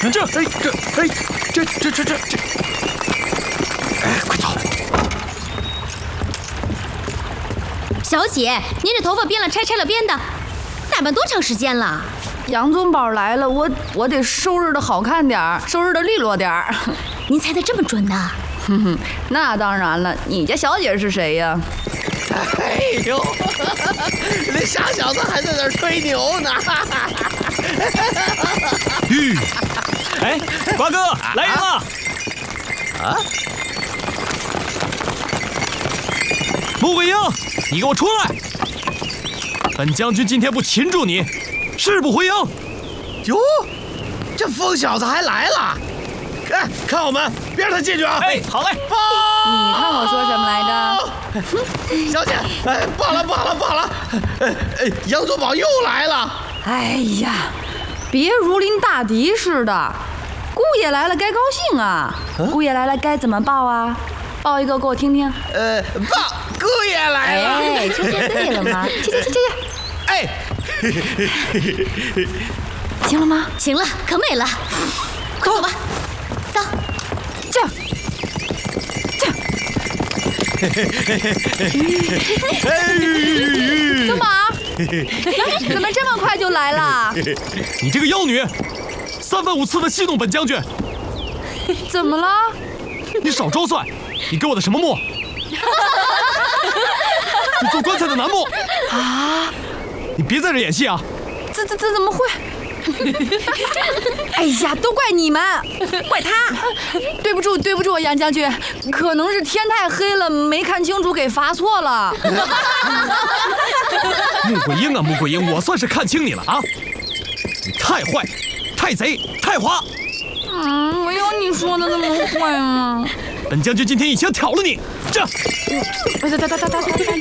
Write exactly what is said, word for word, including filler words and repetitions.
这哎这哎这这这这这，哎，快走！ 小姐，您这头发编了拆，拆了编的，打扮多长时间了？ 杨宗保来了，我我得收拾的好看点儿，收拾的利落点儿。 您猜的这么准呢？ 哼哼，那当然了，你家小姐是谁呀？ 哎呦，那傻小子还在那儿吹牛呢！ 吁，哎，瓜哥，来人了！ 啊！ 穆桂英，你给我出来！本将军今天不擒住你，誓不回营。 哟，这疯小子还来了！哎，看我们，别让他进去啊！ 哎，好嘞。 你看我说什么来着？ 小姐，哎，罢了罢了罢了，哎哎，杨宗保又来了。 哎呀，别如临大敌似的。姑爷来了该高兴啊！ 嗯、 姑爷来了该怎么报啊？报一个给我听听。 呃，报姑爷来了。 哎，就这对了吗？去去去去去。 哎， 行了吗？ 行了，可美了。快走吧，走。 这样，这样。宗保，怎么这么快就来了？ 你这个妖女，三番五次的戏弄本将军。 怎么了？ 你少装蒜！你给我的什么墨？你做棺材的楠木啊！ 你别在这演戏啊！ 这这这怎么会？哎呀，都怪你们，怪他！对不住，对不住，杨将军，可能是天太黑了，没看清楚，给罚错了。 穆桂英啊，穆桂英，我算是看清你了啊！你太坏，太贼，太滑。 嗯，没有你说的那么坏啊！ 本将军今天一枪挑了你，这。 等等等等等等等。